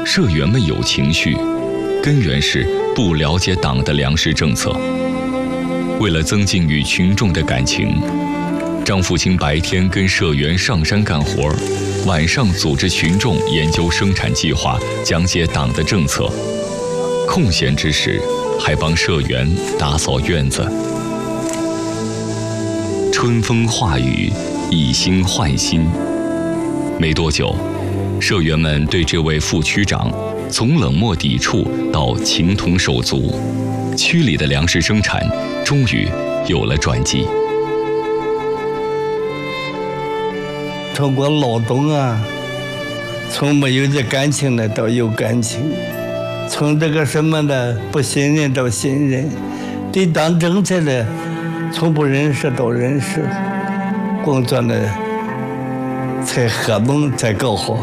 社员们有情绪，根源是不了解党的粮食政策。为了增进与群众的感情，张富清白天跟社员上山干活，晚上组织群众研究生产计划，讲解党的政策。空闲之时，还帮社员打扫院子。春风化雨，以心换心。没多久，社员们对这位副区长从冷漠抵触到情同手足，区里的粮食生产终于有了转机。 通过劳动啊，从没有这感情的到有感情，从这个什么的不信任到信任，对党政策的从不认识到认识，工作呢才合拢才搞好。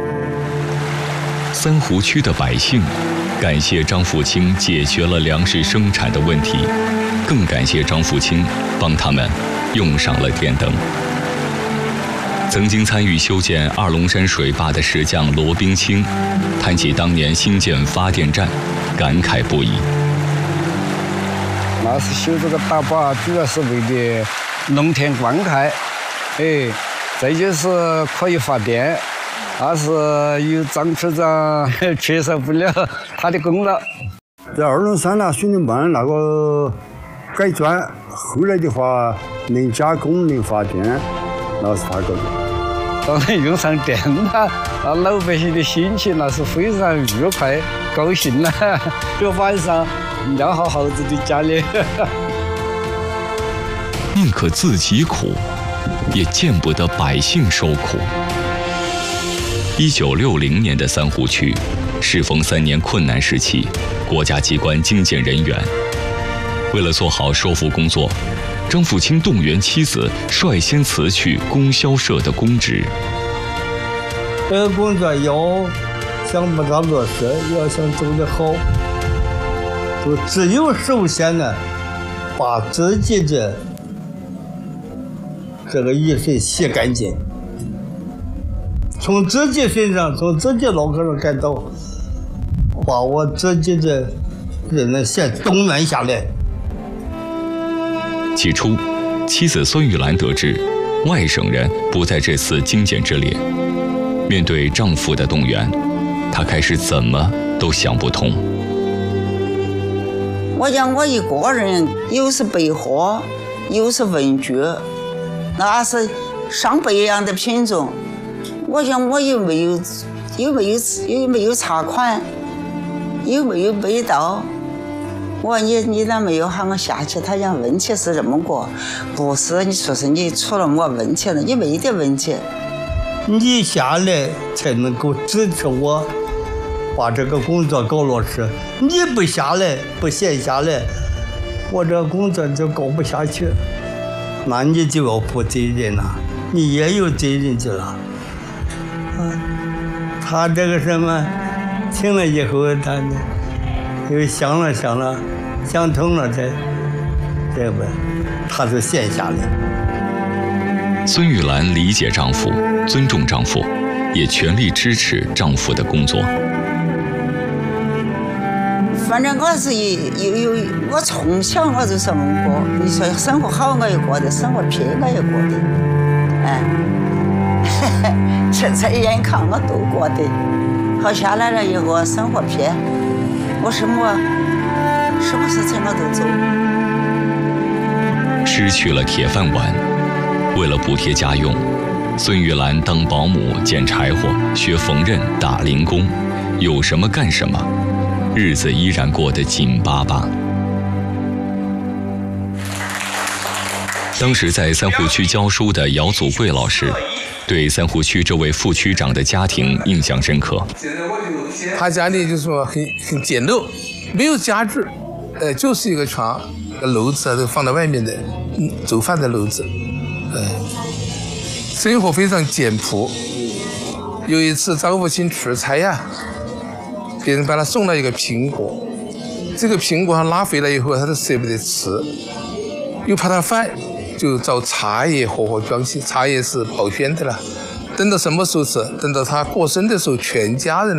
三湖区的百姓感谢张富清解决了粮食生产的问题，更感谢张富清帮他们用上了电灯。曾经参与修建二龙山水坝的石匠罗冰清谈起当年新建发电站，感慨不已。 那是修这个大坝，主要是为了农田灌溉，再就是可以发电，但是有张区长缺少不了他的功劳。 在二龙山那水泥泵那个改钻，后来的话能加工能发电，那是他搞的。 当然用上电了，那老百姓的心情那是非常愉快、高兴了。这晚上尿好耗子的家里。 宁可自己苦，也见不得百姓受苦。1960年的三湖区，适逢3年困难时期，国家机关精简人员。为了做好说服工作，张富清动员妻子率先辞去供销社的公职。 这个工作要想把它落实，要想做得好，就只有首先呢，把自己的这个雨水洗干净，从自己身上，从自己脑壳上开刀，把我自己的人呢先动员下来。 起初，妻子孙玉兰得知外省人不在这次精简之列，面对丈夫的动员，她开始怎么都想不通。 我讲我一个人，又是备货，又是文具，那是上百样的品种。我讲我又没有查款，又没有味道。我说你咋没有喊我下去？他讲问题是这么个，不是你说是你出了么问题了？你没得问题， 你下来才能够支持我把这个工作搞落实。你不下来，不闲下来，我这工作就搞不下去，那你就要负责任了，你也有责任去了。他这个什么，听了以后，他呢又想了，想通了才，这不，他就闲下来。 孙玉兰理解丈夫，尊重丈夫，也全力支持丈夫的工作。 反正我是我从小我就这么过。你说生活好我也过得，生活撇我也过得，这眼看我都过得。好下来了以后，生活撇，我什么事情我都做。 失去了铁饭碗，为了补贴家用，孙玉兰当保姆、捡柴火、学缝纫、打零工，有什么干什么，日子依然过得紧巴巴。当时在三湖区教书的姚祖贵老师，对三湖区这位副区长的家庭印象深刻。 他家里就说很简陋，没有家具，就是一个床、炉子都放在外面的，做饭的炉子，生活非常简朴。有一次张富清出差呀，别人把他送了一个苹果，这个苹果他拉回来以后，他都舍不得吃，又怕他坏，就找茶叶活装起。茶叶是保鲜的了，等到什么时候吃？等到他过生的时候，全家人